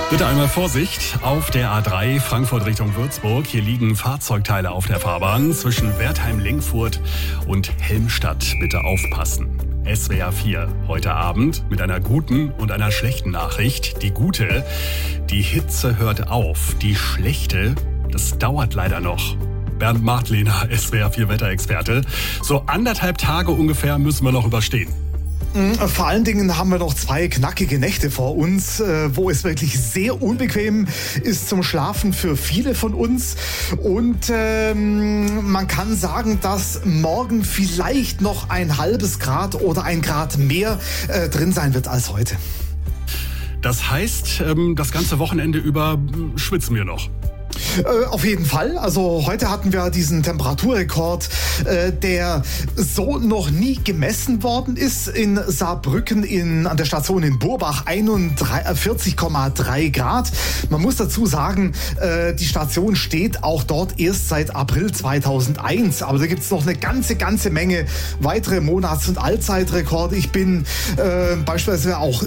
Bitte einmal Vorsicht auf der A3 Frankfurt Richtung Würzburg. Hier liegen Fahrzeugteile auf der Fahrbahn zwischen Wertheim-Lengfurt und Helmstadt. Bitte aufpassen. SWR 4 heute Abend mit einer guten und einer schlechten Nachricht. Die gute, die Hitze hört auf. Die schlechte, das dauert leider noch. Bernd Martlehner, SWR 4 Wetterexperte. So 1,5 Tage ungefähr müssen wir noch überstehen. Vor allen Dingen haben wir noch 2 knackige Nächte vor uns, wo es wirklich sehr unbequem ist zum Schlafen für viele von uns. Und man kann sagen, dass morgen vielleicht noch ein halbes Grad oder 1 Grad mehr drin sein wird als heute. Das heißt, das ganze Wochenende über schwitzen wir noch. Auf jeden Fall. Also heute hatten wir diesen Temperaturrekord, der so noch nie gemessen worden ist. In Saarbrücken an der Station in Burbach 41,3 Grad. Man muss dazu sagen, die Station steht auch dort erst seit April 2001. Aber da gibt es noch eine ganze Menge weitere Monats- und Allzeitrekorde. Ich bin beispielsweise auch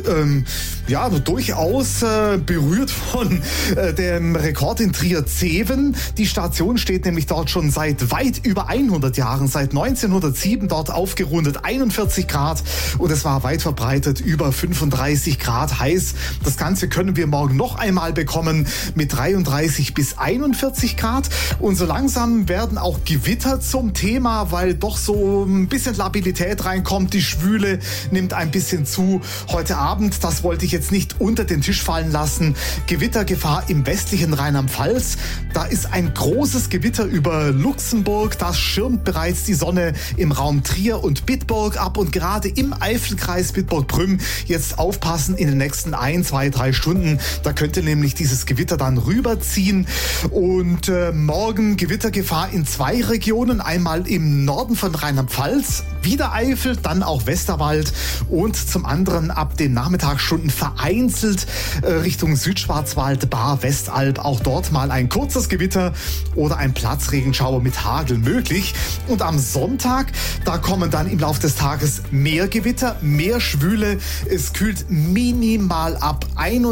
durchaus berührt von dem Rekord in Trier-Zeven. Die Station steht nämlich dort schon seit weit über 100 Jahren, seit 1907 dort aufgerundet 41 Grad und es war weit verbreitet über 35 Grad heiß. Das Ganze können wir morgen noch einmal bekommen mit 33 bis 41 Grad und so langsam werden auch Gewitter zum Thema, weil doch so ein bisschen Labilität reinkommt. Die Schwüle nimmt ein bisschen zu. Heute Abend, das wollte ich jetzt nicht unter den Tisch fallen lassen, Gewittergefahr im westlichen Rheinland-Pfalz. Da ist ein großes Gewitter über Luxemburg, das schirmt bereits die Sonne im Raum Trier und Bitburg ab und gerade im Eifelkreis Bitburg-Prüm jetzt aufpassen in den nächsten 1, 2, 3 Stunden. Da könnte nämlich dieses Gewitter dann rüberziehen und morgen Gewittergefahr in 2 Regionen, einmal im Norden von Rheinland-Pfalz, wieder Eifel, dann auch Westerwald und zum anderen ab den Nachmittagsstunden vereinzelt Richtung Südschwarzwald, Baar, Westalb, auch dort mal ein kurzes Gewitter oder ein Platzregenschauer mit Hagel möglich. Und am Sonntag, da kommen dann im Laufe des Tages mehr Gewitter, mehr Schwüle. Es kühlt minimal ab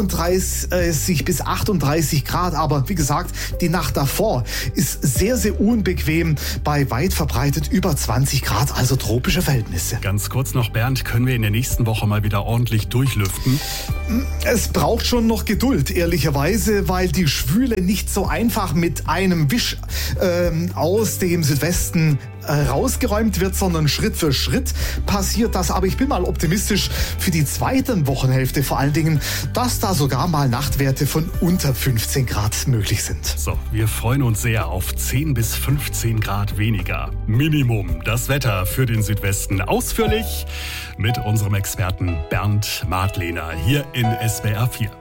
31 bis 38 Grad. Aber wie gesagt, die Nacht davor ist sehr, sehr unbequem bei weit verbreitet über 20 Grad, also tropische Verhältnisse. Ganz kurz noch, Bernd, können wir in der nächsten Woche mal wieder ordentlich durchlüften? Es braucht schon noch Geduld, ehrlicherweise, weil die Schwüle nicht so einfach mit einem Wisch aus dem Südwesten rausgeräumt wird, sondern Schritt für Schritt passiert das. Aber ich bin mal optimistisch für die zweite Wochenhälfte vor allen Dingen, dass da sogar mal Nachtwerte von unter 15 Grad möglich sind. So, wir freuen uns sehr auf 10 bis 15 Grad weniger. Minimum das Wetter für den Südwesten. Ausführlich mit unserem Experten Bernd Martlehner hier in SWR 4.